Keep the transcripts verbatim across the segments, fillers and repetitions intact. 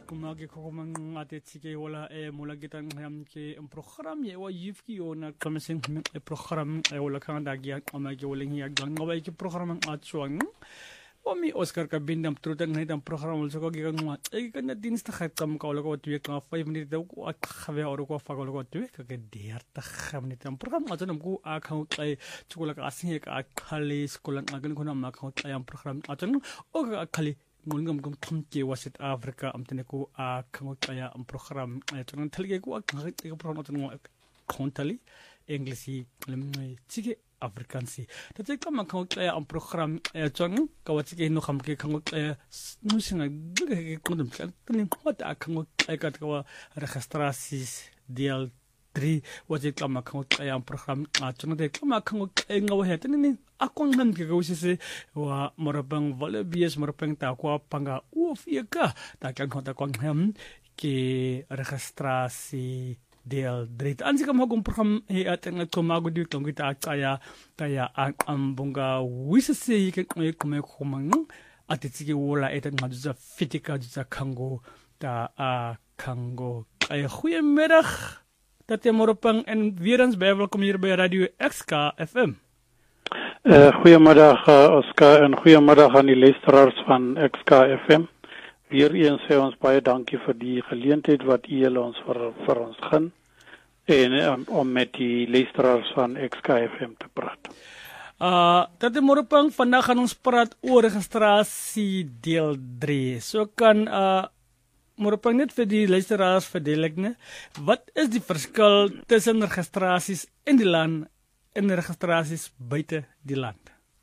kumagi kukumang ate sige wala e mula kita ngam ke program ye wa yifki ona kamasin e program e wala kang dagi amagi waling yag gang ngawai ke program at suang Omi Oscar ka bindam trutan na itang program ulso ko gigang mat ay kanya dinis ta khat kam ka wala ko tuwe ka five minutes daw ko at khabe oro ko fa ko ko tuwe ka ke diar ta kham ni tam program at nam ko account ay chukula ka asin ka khali skulan agan ko na ma account ay ang program at no o ka khali ngam gum thamke wasit Africa am tene ko account ay ang program ay to nang thalge ko ak ka program at no kontali English lam sige Afrikansi. Tapi kalau makan kaya am program jangan kawat sige no kam ke kang kaya nusinga gege kondom kan ni kawat akang kaya kat kawa registrasi dial three wajib kalau makan kaya am program jangan dek kalau makan kaya ngawa het ni akong nan ke gawisi wa morabang valebies morabang ta kwa panga ufiaka ta kan konta kwang ham ke registrasi Del drit ansi kam hagum program he ateng tumago di tong kita kaya kaya ang bunga wisese ke kume kumang atitsigi wala etan maduza fitika juza kango ta a kango ay goeiemiddag dat jy moropang en weer eens by welkom hier by Radio X K F M. Uh, goeiemiddag uh, Oscar en goeiemiddag aan die luisteraars van X K F M. Weer eens sê ons baie dankie vir die geleentheid wat u ons vir, vir ons gaan en um, om met die luisteraars van X K F M te praat. Uh, dat is morgen vandaag gaan ons praat oor registrasie deel drie. So kan uh, morgen net vir die luisteraars verduidelik, ne? Wat is die verskil tussen registrasies in die land en registrasies buite die land?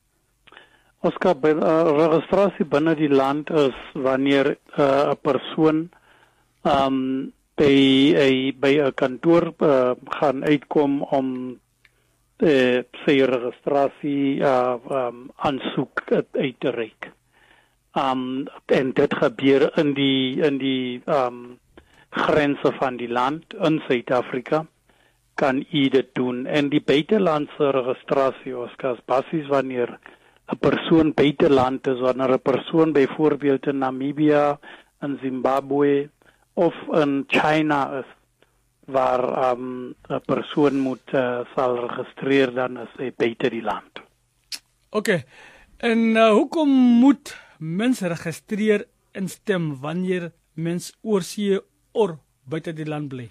Oscar, uh, registrasie binne die land is wanneer 'n uh, persoon um, by 'n by 'n kantoor uh, gaan uitkom om uh, sy registrasie uh, um, aansoek uit te reik. Um, en dit gebeur in die in die um, grense van die land in Suid-Afrika kan u dit doen. En die buitelandse registrasie, Oscar, is basies wanneer 'n persoon buiteland is, wanneer 'n persoon byvoorbeeld in Namibië, in Zimbabwe of in China is, waar um, 'n persoon moet uh, sal registreer, dan is hy buite die land. Oké, okay. En uh, hoekom moet mens registreer en stem wanneer mens oorsee of buite die land bly?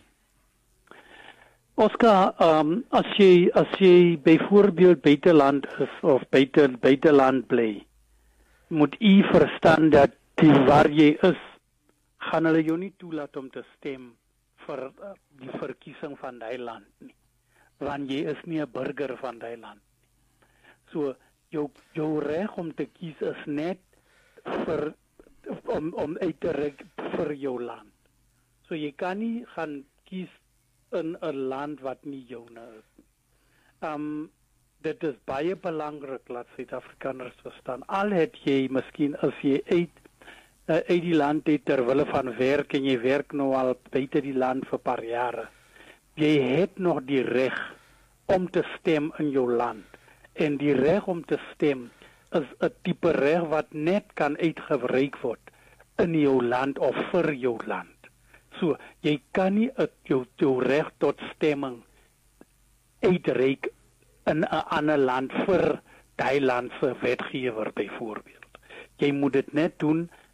Oscar, um, as jy as jy byvoorbeeld buiteland is of buite buiteland bly, moet u verstaan dat die waar jy is, gaan hulle jou nie toelaat om te stem vir uh, die verkiesing van daai land nie. Want jy is nie 'n burger van daai land nie. So jou jou reg om te kies is net vir om om uit te reik vir jou land. So jy kan nie gaan kies in 'n land wat nie joune is. Um, dit is baie belangrik dat Suid-Afrikaners verstaan. Al het jy, miskien as jy uit, uh, uit die land het terwille van werk en jy werk nou al buite die land vir paar jare, jy het nog die reg om te stem in jou land. En die reg om te stem is 'n tipe reg wat net kan uitgebruik word in jou land of vir jou land. So, jy kan nie jou, jou reg tot stemming uitreik in 'n ander land vir daai land se wetgewer byvoorbeeld. Jy moet dit net doen